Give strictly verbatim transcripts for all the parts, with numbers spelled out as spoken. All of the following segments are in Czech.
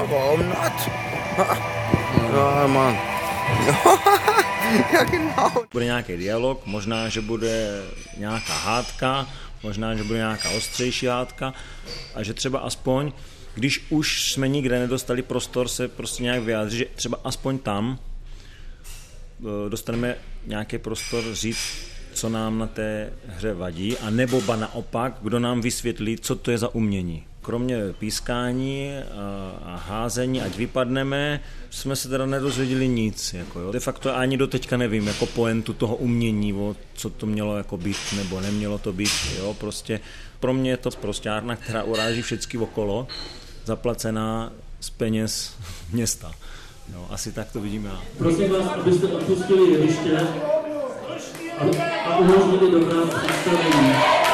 jako not. Jo, man. Jak no. Bude nějaký dialog, možná, že bude nějaká hádka, možná, že bude nějaká ostřejší hádka a že třeba aspoň, když už jsme nikde nedostali prostor se prostě nějak vyjádřit, že třeba aspoň tam dostaneme nějaký prostor říct, co nám na té hře vadí, a nebo ba naopak, kdo nám vysvětlí, co to je za umění. Kromě pískání a házení, ať vypadneme, jsme se teda nedozvěděli nic. Jako jo. De facto ani do teďka nevím, jako pointu toho umění, o, co to mělo jako být, nebo nemělo to být. Jo. Prostě pro mě je to sprosťárna, která uráží všechny okolo, zaplacená z peněz města. Jo, asi tak to vidím já. Prosím vás, abyste opustili jeviště a umožnili dobrá představení.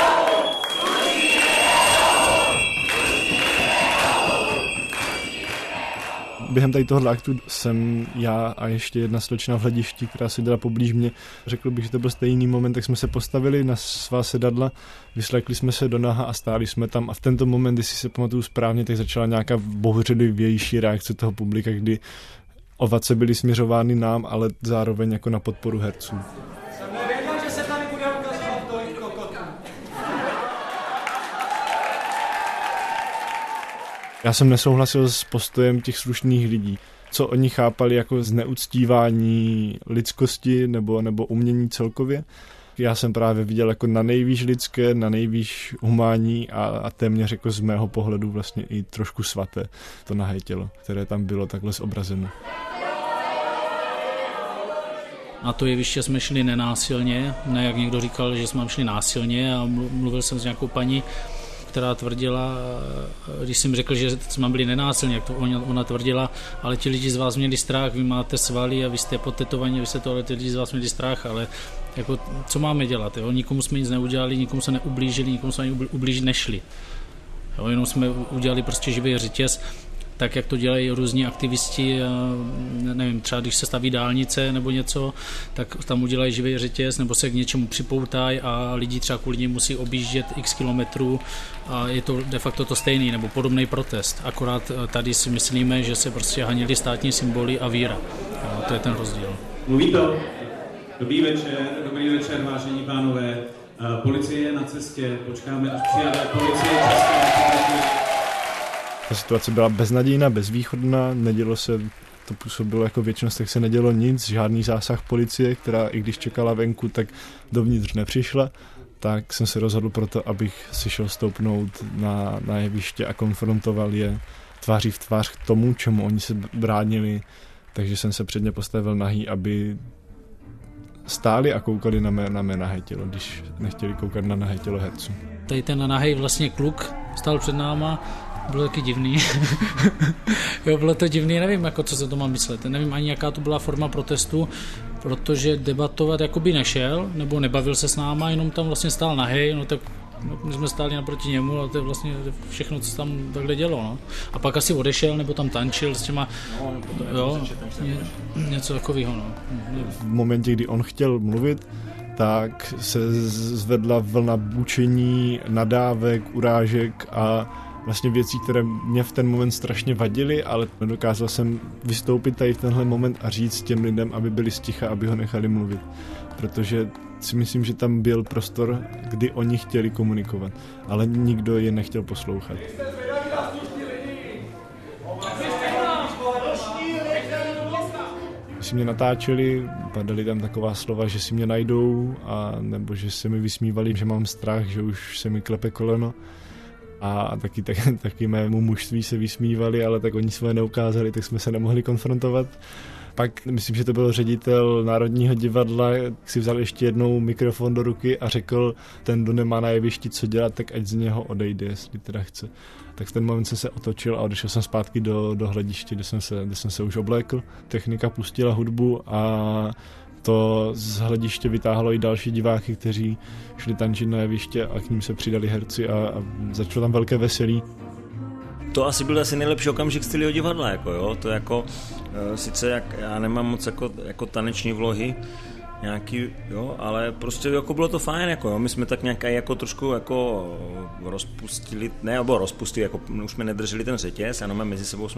Během tady tohohle aktu jsem já a ještě jedna slečna v hledišti, která seděla poblíž mě. Řekl bych, že to byl stejný moment, tak jsme se postavili na svá sedadla, vyslekli jsme se do naha a stáli jsme tam. A v tento moment, když si se pamatuju správně, tak začala nějaká bouřlivější reakce toho publika, kdy ovace byly směřovány nám, ale zároveň jako na podporu herců. Já jsem nesouhlasil s postojem těch slušných lidí, co oni chápali jako zneuctívání lidskosti nebo, nebo umění celkově. Já jsem právě viděl jako na nejvýš lidské, na nejvýš humánní a, a téměř jako z mého pohledu vlastně i trošku svaté to nahé tělo, které tam bylo takhle zobrazeno. Na to jeviště jsme šli nenásilně, ne jak někdo říkal, že jsme šli násilně, a mluvil jsem s nějakou paní, která tvrdila, když jsem řekl, že jsme byli nenásilně, jak to ona tvrdila, ale ti lidi z vás měli strach, vy máte svaly a vy jste potetovaní, vy jste to, ale ti lidi z vás měli strach, ale jako, co máme dělat? Jo? Nikomu jsme nic neudělali, nikomu se neublížili, nikomu se ublížit nešli. Jo? Jenom jsme udělali prostě živý řetěz, tak jak to dělají různí aktivisti, nevím, třeba když se staví dálnice nebo něco, tak tam udělají živý řetěz nebo se k něčemu připoutají a lidi třeba kvůli němu musí objíždět x kilometrů a je to de facto to stejný nebo podobný protest. Akorát tady si myslíme, že se prostě hanili státní symboly a víra. A to je ten rozdíl. Mluví to. Dobrý večer, dobrý večer, vážení pánové. Policie je na cestě, počkáme, až přijede policie České republiky. Ta situace byla beznadějná, bezvýchodná, nedělo se, to působilo jako věčnost, tak se nedělo nic, žádný zásah policie, která i když čekala venku, tak dovnitř nepřišla, tak jsem se rozhodl proto, abych si šel stoupnout na, na jeviště a konfrontoval je tváří v tvář k tomu, čemu oni se bránili, takže jsem se před ně postavil nahý, aby stáli a koukali na mé, na mé nahé tělo, když nechtěli koukat na nahé tělo herců. Tady ten nahej vlastně kluk stál před náma, bylo taky divný. Jo, bylo to divný, nevím, jako, co se to má myslet. Nevím ani, jaká to byla forma protestu, protože debatovat jakoby nešel, nebo nebavil se s náma, jenom tam vlastně stál nahej, no tak no, my jsme stáli naproti němu a to je vlastně všechno, co tam takhle dělo. No. A pak asi odešel, nebo tam tančil s těma, jo, ně, něco takového. No. V momentě, kdy on chtěl mluvit, tak se zvedla vlna bučení, nadávek, urážek a vlastně věcí, které mě v ten moment strašně vadily, ale nedokázal jsem vystoupit tady v tenhle moment a říct těm lidem, aby byli sticha, aby ho nechali mluvit. Protože si myslím, že tam byl prostor, kdy oni chtěli komunikovat, ale nikdo je nechtěl poslouchat. Když si mě natáčeli, padaly tam taková slova, že si mě najdou, a nebo že se mi vysmívali, že mám strach, že už se mi klepe koleno. A taky, tak, taky mému mužství se vysmívali, ale tak oni svoje neukázali, tak jsme se nemohli konfrontovat. Pak myslím, že to byl ředitel Národního divadla, si vzal ještě jednou mikrofon do ruky a řekl, ten, kdo nemá na jevišti co dělat, tak ať z něho odejde, jestli teda chce. Tak v ten moment jsem se otočil a odešel jsem zpátky do, do hlediště, kde jsem, se, kde jsem se už oblékl. Technika pustila hudbu a to z hlediště vytáhlo i další diváky, kteří šli tančit na jeviště a k ním se přidali herci a, a začalo tam velké veselí. To asi byl asi nejlepší okamžik z celého divadla, jako jo, to jako, sice jak, já nemám moc jako, jako taneční vlohy, nějaký, jo, ale prostě jako bylo to fajn, jako jo, my jsme tak nějak jako trošku jako rozpustili, ne, nebo rozpustili, jako už jsme nedrželi ten řetěz, jenom mezi sebou jsme